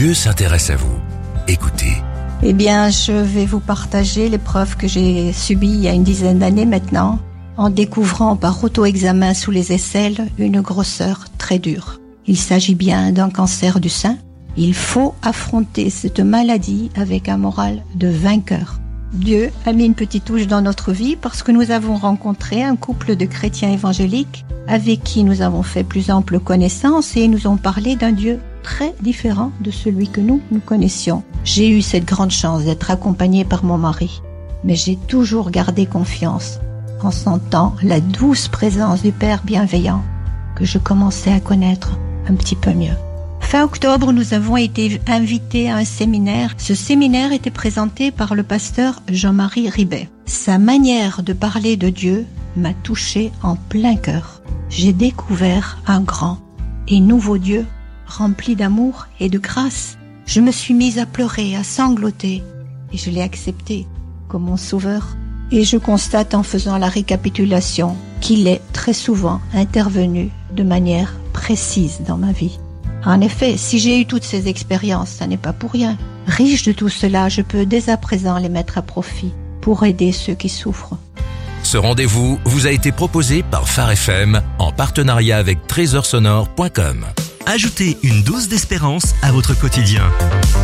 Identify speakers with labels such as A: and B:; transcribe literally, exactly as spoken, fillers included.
A: Dieu s'intéresse à vous. Écoutez.
B: Eh bien, je vais vous partager l'épreuve que j'ai subie il y a une dizaine d'années maintenant, en découvrant par auto-examen sous les aisselles une grosseur très dure. Il s'agit bien d'un cancer du sein. Il faut affronter cette maladie avec un moral de vainqueur. Dieu a mis une petite touche dans notre vie parce que nous avons rencontré un couple de chrétiens évangéliques avec qui nous avons fait plus ample connaissance et ils nous ont parlé d'un Dieu très différent de celui que nous, nous connaissions. J'ai eu cette grande chance d'être accompagnée par mon mari, mais j'ai toujours gardé confiance en sentant la douce présence du Père bienveillant que je commençais à connaître un petit peu mieux. Fin octobre, nous avons été invités à un séminaire. Ce séminaire était présenté par le pasteur Jean-Marie Ribet. Sa manière de parler de Dieu m'a touchée en plein cœur. J'ai découvert un grand et nouveau Dieu rempli d'amour et de grâce. Je me suis mise à pleurer, à sangloter et je l'ai accepté comme mon sauveur. Et je constate en faisant la récapitulation qu'il est très souvent intervenu de manière précise dans ma vie. En effet, si j'ai eu toutes ces expériences, ça n'est pas pour rien. Riche de tout cela, je peux dès à présent les mettre à profit pour aider ceux qui souffrent.
A: Ce rendez-vous vous a été proposé par Phare F M en partenariat avec trésor sonore point com.
C: Ajoutez une dose d'espérance à votre quotidien.